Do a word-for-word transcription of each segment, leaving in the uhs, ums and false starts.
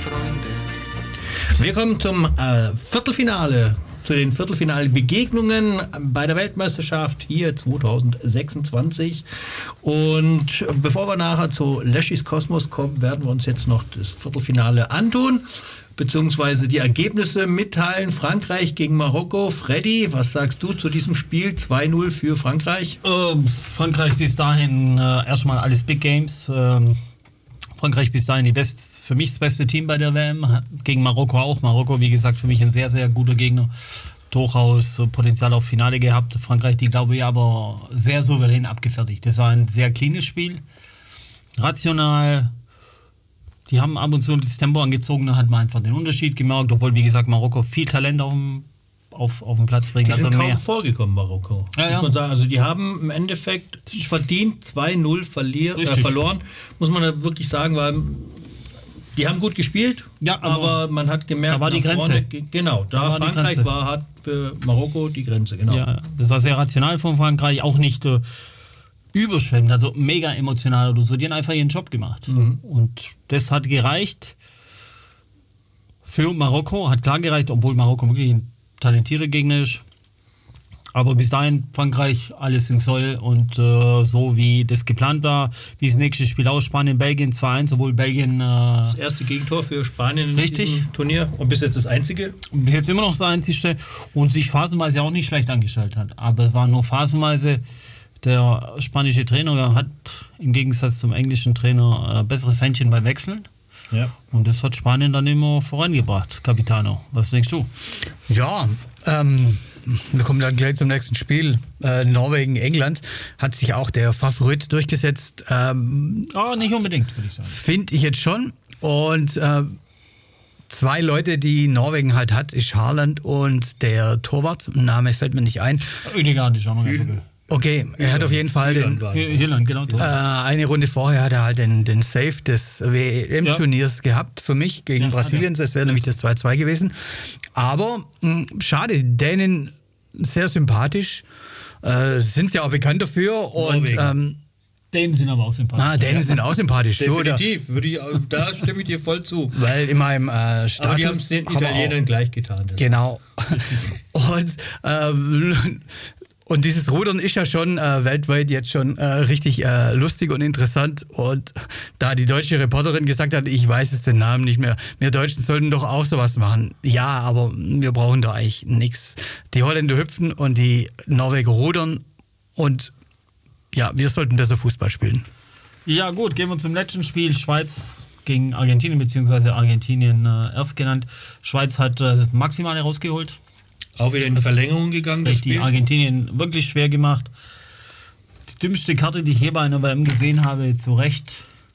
Freunde. Wir kommen zum äh, Viertelfinale, zu den Viertelfinalbegegnungen bei der Weltmeisterschaft hier zwanzig sechsundzwanzig. Und bevor wir nachher zu Leschis Kosmos kommen, werden wir uns jetzt noch das Viertelfinale antun, beziehungsweise die Ergebnisse mitteilen. Frankreich gegen Marokko. Freddy, was sagst du zu diesem Spiel? zwei null für Frankreich. Äh, Frankreich bis dahin äh, erstmal alles Big Games. Ähm, Frankreich bis dahin die best, für mich das beste Team bei der W M. Gegen Marokko auch. Marokko, wie gesagt, für mich ein sehr, sehr guter Gegner. Durchaus Potenzial auf Finale gehabt. Frankreich, die glaube ich aber sehr souverän abgefertigt. Das war ein sehr cleanes Spiel. Rational. Die haben ab und zu das Tempo angezogen, da hat man einfach den Unterschied gemerkt, obwohl, wie gesagt, Marokko viel Talent auf dem, auf, auf den Platz bringt. Die sind also kaum mehr. vorgekommen, Marokko. Ja, ja. Muss man sagen. Also die haben im Endeffekt verdient zwei null verlier, äh, verloren, muss man da wirklich sagen, weil die haben gut gespielt, ja, aber, aber man hat gemerkt, da war die Grenze. Vorne, genau, da, da war Frankreich war hat für Marokko die Grenze, genau. Ja, das war sehr rational von Frankreich, auch nicht äh, überschwemmend, also mega emotional oder so. Die haben einfach ihren Job gemacht. Mhm. Und das hat gereicht für Marokko, hat klar gereicht, obwohl Marokko wirklich ein talentierter Gegner ist. Aber bis dahin Frankreich alles im Soll und äh, so wie das geplant war, wie das nächste Spiel aus, Spanien, Belgien zwei eins, obwohl Belgien... Äh, das erste Gegentor für Spanien in richtig. diesem Turnier und bis jetzt das einzige. Bis jetzt immer noch das einzige und sich phasenweise auch nicht schlecht angestellt hat. Aber es war nur phasenweise, der spanische Trainer hat im Gegensatz zum englischen Trainer ein besseres Händchen bei Wechseln. Ja. Und das hat Spanien dann immer vorangebracht, Capitano. Was denkst du? Ja, ähm... wir kommen dann gleich zum nächsten Spiel. Äh, Norwegen, England hat sich auch der Favorit durchgesetzt. Ähm, oh, nicht unbedingt, würde ich sagen. Finde ich jetzt schon. Und äh, zwei Leute, die Norwegen halt hat, ist Haaland und der Torwart. Name fällt mir nicht ein. Ödegaard ist auch noch ganz okay. Okay, er hat auf jeden Fall den, Haaland, genau, äh, eine Runde vorher hat er halt den, den Save des W M-Turniers ja. gehabt für mich gegen ja, Brasilien. Das wäre nämlich das zwei zwei gewesen. Aber mh, schade, Dänen sehr sympathisch, äh, sind ja auch bekannt dafür. Und ähm, Dänen sind aber auch sympathisch. Ah, Dänen ja. sind auch sympathisch. Definitiv, würde ich, da stimme ich dir voll zu. Weil in meinem äh, Status... Aber die haben es den Italienern gleich getan. Genau. und ähm, Und dieses Rudern ist ja schon äh, weltweit jetzt schon äh, richtig äh, lustig und interessant. Und da die deutsche Reporterin gesagt hat, ich weiß jetzt den Namen nicht mehr, wir Deutschen sollten doch auch sowas machen. Ja, aber wir brauchen da eigentlich nichts. Die Holländer hüpfen und die Norweger rudern. Und ja, wir sollten besser Fußball spielen. Ja gut, gehen wir zum letzten Spiel. Schweiz gegen Argentinien, beziehungsweise Argentinien äh, erst genannt. Schweiz hat äh, das Maximale rausgeholt. Auch wieder in Verlängerung gegangen, das Spiel. Die Argentinien wirklich schwer gemacht. Die dümmste Karte, die ich hier bei einer W M gesehen habe, zu Recht.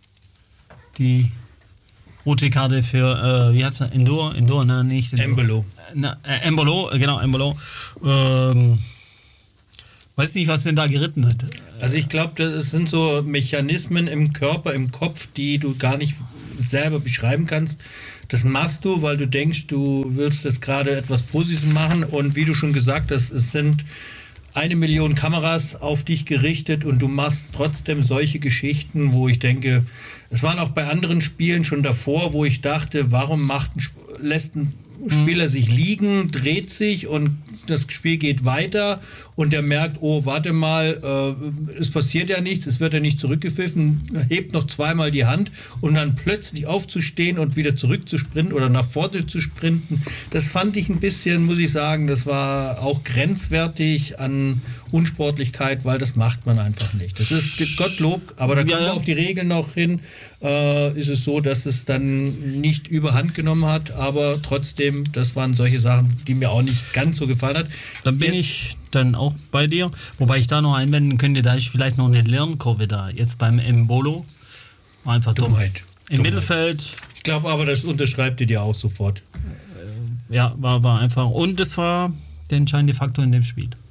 Die rote Karte für, äh, wie heißt er? Endor? Endor, nein, nicht Endor. Embolo. Na, äh, Embolo, genau, Embolo. Ähm, weiß nicht, was denn da geritten hat. Also ich glaube, das sind so Mechanismen im Körper, im Kopf, die du gar nicht selber beschreiben kannst. Das machst du, weil du denkst, du willst jetzt gerade etwas Positives machen und wie du schon gesagt hast, es sind eine Million Kameras auf dich gerichtet und du machst trotzdem solche Geschichten, wo ich denke, es waren auch bei anderen Spielen schon davor, wo ich dachte, warum macht ein, lässt ein Spieler sich liegen, dreht sich und das Spiel geht weiter und der merkt, oh, warte mal, äh, es passiert ja nichts, es wird ja nicht zurückgepfiffen, hebt noch zweimal die Hand und dann plötzlich aufzustehen und wieder zurückzusprinten oder nach vorne zu sprinten, das fand ich ein bisschen, muss ich sagen, das war auch grenzwertig an Unsportlichkeit, weil das macht man einfach nicht. Das ist Gottlob, aber da kommen ja, ja. wir auf die Regeln noch hin, äh, ist es so, dass es dann nicht überhand genommen hat, aber trotzdem, das waren solche Sachen, die mir auch nicht ganz so gefallen hat. Dann bin jetzt, ich dann auch bei dir, wobei ich da noch einwenden könnte, da ist vielleicht noch eine Lernkurve da, jetzt beim Embolo. Einfach Dummheit. Im Dummheit. Mittelfeld. Ich glaube aber, das unterschreibt ihr dir auch sofort. Ja, war, war einfach, und es war der entscheidende Faktor in dem Spiel.